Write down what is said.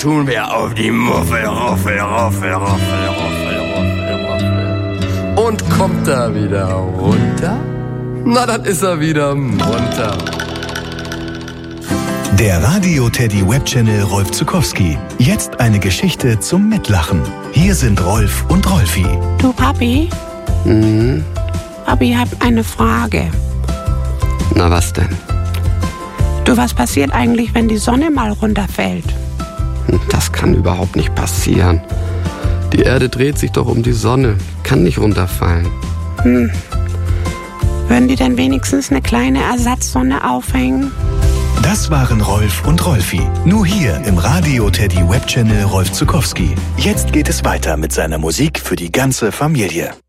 tun wir auf die Muffel, Ruffel, Ruffel, Ruffel, Ruffel, Ruffel, Ruffel. Und kommt er wieder runter? Na, dann ist er wieder munter. Der Radio-Teddy-Webchannel Rolf Zuckowski. Jetzt eine Geschichte zum Mitlachen. Hier sind Rolf und Rolfi. Du, Papi? Papi, ich hab eine Frage. Na, was denn? Du, was passiert eigentlich, wenn die Sonne mal runterfällt? Das kann überhaupt nicht passieren. Die Erde dreht sich doch um die Sonne. Kann nicht runterfallen. Würden die denn wenigstens eine kleine Ersatzsonne aufhängen? Das waren Rolf und Rolfi. Nur hier im Radio-Teddy-Webchannel Rolf Zuckowski. Jetzt geht es weiter mit seiner Musik für die ganze Familie.